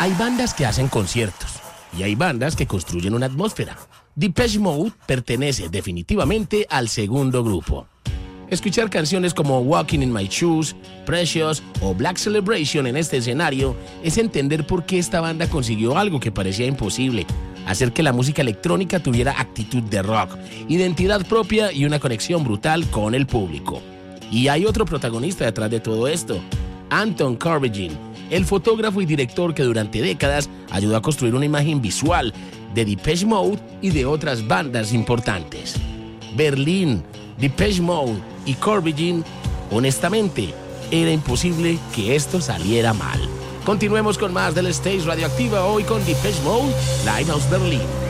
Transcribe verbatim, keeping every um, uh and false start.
Hay bandas que hacen conciertos y hay bandas que construyen una atmósfera. Depeche Mode pertenece definitivamente al segundo grupo. Escuchar canciones como Walking in My Shoes, Precious o Black Celebration en este escenario es entender por qué esta banda consiguió algo que parecía imposible: hacer que la música electrónica tuviera actitud de rock, identidad propia y una conexión brutal con el público. Y hay otro protagonista detrás de todo esto: Anton Corbijn, el fotógrafo y director que durante décadas ayudó a construir una imagen visual de Depeche Mode y de otras bandas importantes. Berlín, Depeche Mode y Corbijn, honestamente, era imposible que esto saliera mal. Continuemos con más del Stage Radioactiva, hoy con Depeche Mode, Lighthouse Berlin.